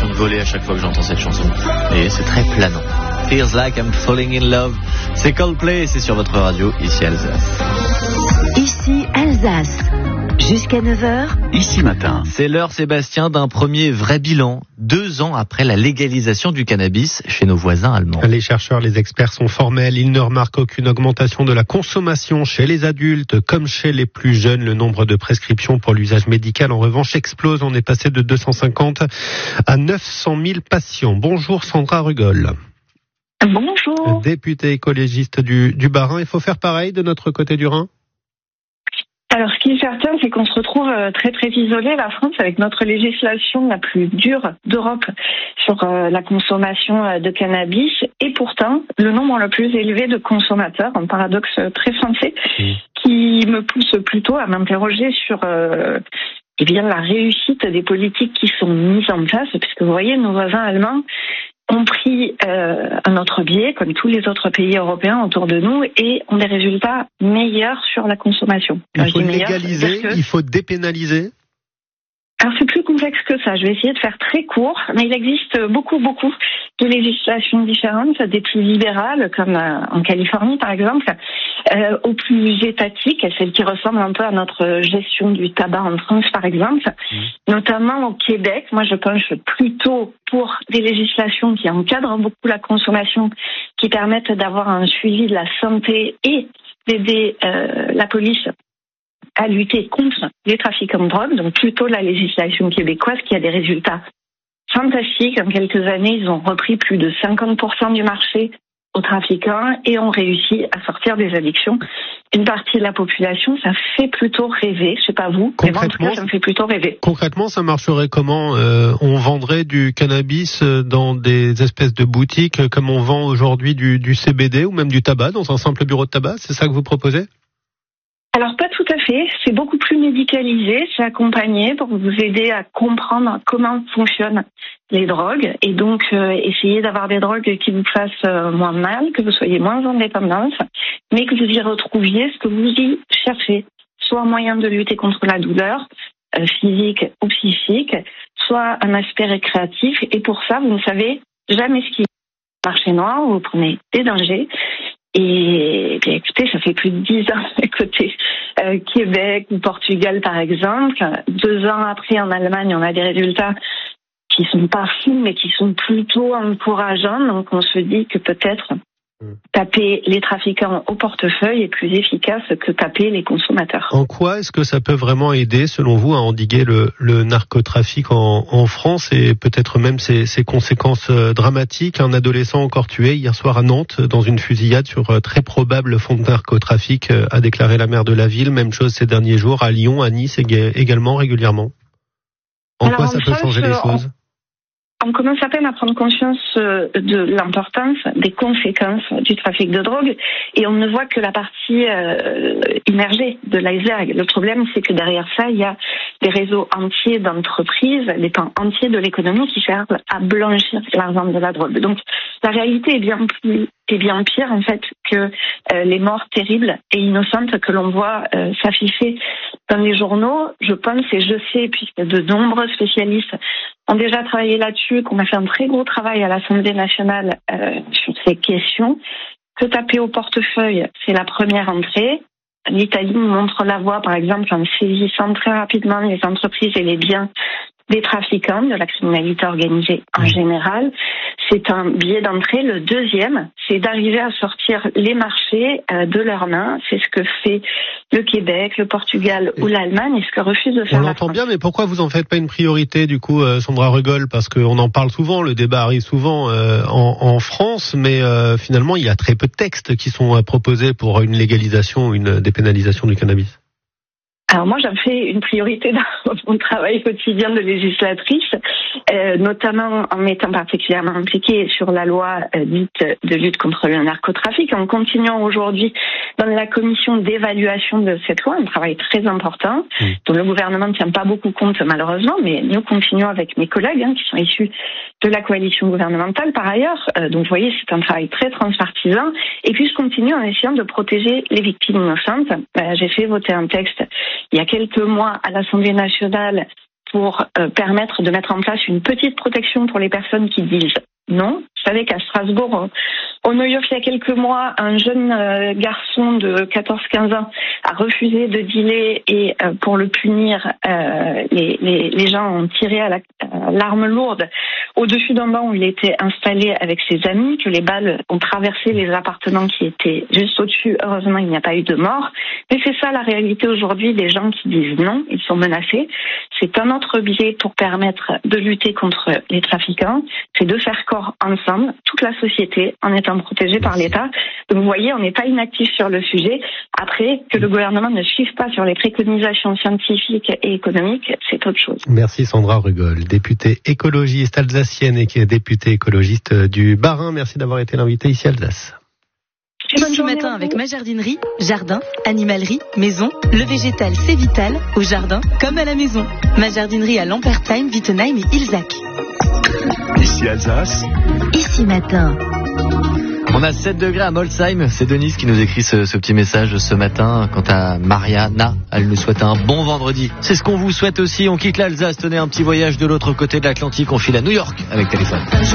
l'impression de voler à chaque fois que j'entends cette chanson. Et c'est très planant. Feels like I'm falling in love. C'est Coldplay et c'est sur votre radio, ici Alsace. Ici Alsace. Jusqu'à 9h. Ici matin. C'est l'heure, Sébastien, d'un premier vrai bilan, 2 ans après la légalisation du cannabis chez nos voisins allemands. Les chercheurs, les experts sont formels. Ils ne remarquent aucune augmentation de la consommation chez les adultes comme chez les plus jeunes. Le nombre de prescriptions pour l'usage médical, en revanche, explose. On est passé de 250 à 900 000 patients. Bonjour Sandra Rugol. Bonjour. Députée écologiste du Bas-Rhin. Il faut faire pareil de notre côté du Rhin ? Alors, ce qui est certain, c'est qu'on se retrouve très très isolé, la France, avec notre législation la plus dure d'Europe sur la consommation de cannabis, et pourtant le nombre le plus élevé de consommateurs, un paradoxe très français, qui me pousse plutôt à m'interroger sur la réussite des politiques qui sont mises en place, puisque vous voyez, nos voisins allemands ont pris un autre biais, comme tous les autres pays européens autour de nous, et ont des résultats meilleurs sur la consommation. Il faut légaliser, il faut dépénaliser. Alors c'est plus complexe que ça, je vais essayer de faire très court, mais il existe beaucoup de législations différentes, des plus libérales, comme en Californie par exemple, aux plus étatiques, celles qui ressemblent un peu à notre gestion du tabac en France par exemple, notamment au Québec. Moi je penche plutôt pour des législations qui encadrent beaucoup la consommation, qui permettent d'avoir un suivi de la santé et d'aider la police à lutter contre les trafiquants de drogue, donc plutôt la législation québécoise qui a des résultats fantastiques. En quelques années, ils ont repris plus de 50% du marché aux trafiquants et ont réussi à sortir des addictions. Une partie de la population, ça fait plutôt rêver. Je sais pas vous, mais moi, en tout cas, ça me fait plutôt rêver. Concrètement, ça marcherait comment ? On vendrait du cannabis dans des espèces de boutiques comme on vend aujourd'hui du CBD ou même du tabac dans un simple bureau de tabac ? C'est ça que vous proposez ? Alors pas tout à fait, c'est beaucoup plus médicalisé, c'est accompagné pour vous aider à comprendre comment fonctionnent les drogues et donc essayer d'avoir des drogues qui vous fassent moins mal, que vous soyez moins en dépendance, mais que vous y retrouviez ce que vous y cherchez, soit un moyen de lutter contre la douleur physique ou psychique, soit un aspect récréatif, et pour ça vous ne savez jamais ce qui est marché noir, vous prenez des dangers. Et bien, écoutez, ça fait plus de 10 ans côté Québec ou Portugal par exemple. 2 ans après en Allemagne, on a des résultats qui sont pas fous mais qui sont plutôt encourageants. Donc on se dit que peut-être taper les trafiquants au portefeuille est plus efficace que taper les consommateurs. En quoi est-ce que ça peut vraiment aider, selon vous, à endiguer le narcotrafic en France et peut-être même ses conséquences dramatiques ? Un adolescent encore tué hier soir à Nantes dans une fusillade sur très probable fond de narcotrafic, a déclaré la maire de la ville. Même chose ces derniers jours à Lyon, à Nice également régulièrement. Alors, quoi ça peut changer les choses ? On commence à peine à prendre conscience de l'importance, des conséquences du trafic de drogue, et on ne voit que la partie immergée de l'iceberg. Le problème, c'est que derrière ça, il y a des réseaux entiers d'entreprises, des pans entiers de l'économie qui servent à blanchir l'argent de la drogue. Donc, la réalité est bien pire, en fait, que les morts terribles et innocentes que l'on voit s'afficher dans les journaux. Je pense, et je sais, puisque de nombreux spécialistes ont déjà travaillé là-dessus, qu'on a fait un très gros travail à l'Assemblée nationale sur ces questions, que taper au portefeuille, c'est la première entrée. L'Italie nous montre la voie, par exemple, en saisissant très rapidement les entreprises et les biens des trafiquants, de la criminalité organisée en général. C'est un biais d'entrée. Le deuxième, c'est d'arriver à sortir les marchés de leurs mains. C'est ce que fait le Québec, le Portugal ou l'Allemagne, et ce que refuse de faire la France. On l'entend bien, mais pourquoi vous en faites pas une priorité, du coup, Sandra Rugol ? Parce qu'on en parle souvent, le débat arrive souvent en France, mais finalement, il y a très peu de textes qui sont proposés pour une légalisation ou une dépénalisation du cannabis. Alors moi, j'en fais une priorité dans mon travail quotidien de législatrice, notamment en m'étant particulièrement impliquée sur la loi dite de lutte contre le narcotrafic, en continuant aujourd'hui dans la commission d'évaluation de cette loi, un travail très important, dont le gouvernement ne tient pas beaucoup compte malheureusement, mais nous continuons avec mes collègues qui sont issus de la coalition gouvernementale par ailleurs. Donc vous voyez, c'est un travail très transpartisan. Et puis je continue en essayant de protéger les victimes innocentes. J'ai fait voter un texte il y a quelques mois à l'Assemblée nationale pour permettre de mettre en place une petite protection pour les personnes qui disent non. Vous savez qu'à Strasbourg, au Neuhof, il y a quelques mois, un jeune garçon de 14-15 ans a refusé de dealer et pour le punir, les gens ont tiré à l'arme lourde au-dessus d'un banc où il était installé avec ses amis, que les balles ont traversé les appartements qui étaient juste au-dessus. Heureusement, il n'y a pas eu de mort. Mais c'est ça la réalité aujourd'hui des gens qui disent non, ils sont menacés. C'est un autre biais pour permettre de lutter contre les trafiquants, c'est de faire corps ensemble, toute la société, en étant protégée par l'État. Donc vous voyez, on n'est pas inactif sur le sujet. Après, que le gouvernement ne suive pas sur les préconisations scientifiques et économiques, c'est autre chose. Merci Sandra Rugol, députée écologiste alsacienne et qui est députée écologiste du Bas-Rhin. Merci d'avoir été l'invitée ici à Alsace. Ici Matin avec Ma Jardinerie, jardin, animalerie, maison, le végétal c'est vital, au jardin comme à la maison. Ma Jardinerie à Lampertheim, Wittenheim et Ilzach. Ici Alsace. Ici Matin. On a 7 degrés à Molsheim. C'est Denise qui nous écrit ce petit message ce matin. Quant à Mariana, elle nous souhaite un bon vendredi. C'est ce qu'on vous souhaite aussi. On quitte l'Alsace. Tenez un petit voyage de l'autre côté de l'Atlantique. On file à New York avec Téléphone.